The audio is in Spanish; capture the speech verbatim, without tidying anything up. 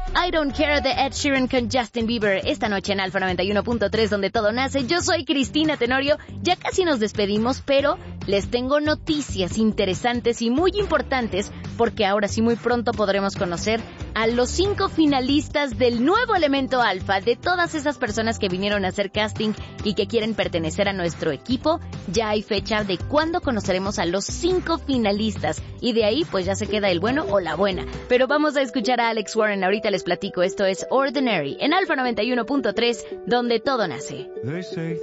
I Don't Care de Ed Sheeran con Justin Bieber. Esta noche en Alfa noventa y uno punto tres, donde todo nace. Yo soy Cristina Tenorio. Ya casi nos despedimos, pero les tengo noticias interesantes y muy importantes, porque ahora sí muy pronto podremos conocer a los cinco finalistas del nuevo Elemento Alfa. De todas esas personas que vinieron a hacer casting y que quieren pertenecer a nuestro equipo, ya hay fecha de cuándo conoceremos a los cinco finalistas. Y de ahí pues ya se queda el bueno o la buena. Pero vamos a escuchar a Alex Warren. Ahorita les platico. Esto es Ordinary en Alfa noventa y uno punto tres, donde todo nace.